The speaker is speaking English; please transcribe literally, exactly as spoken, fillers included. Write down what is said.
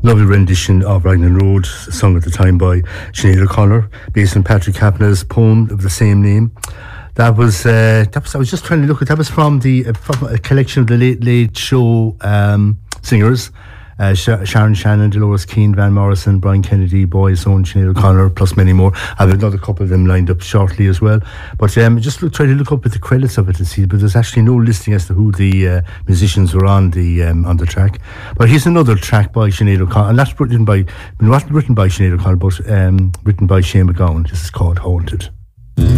Lovely rendition of Raglan Road, sung at the time by Sinead O'Connor, based on Patrick Kaplan's poem of the same name. That was, uh, that was, I was just trying to look at, that was from the uh, from a collection of the Late Late Show um, singers. Uh, Sh- Sharon Shannon, Dolores Keane, Van Morrison, Brian Kennedy, Boy's Own, Sinead O'Connor, plus many more. I have another couple of them lined up shortly as well. But um, just look, try to look up at the credits of it to see, but there's actually no listing as to who the uh, musicians were on the um, on the track. But here's another track by Sinead O'Connor, and that's written by, not written by Sinead O'Connor, but um, written by Shane MacGowan. This is called Haunted.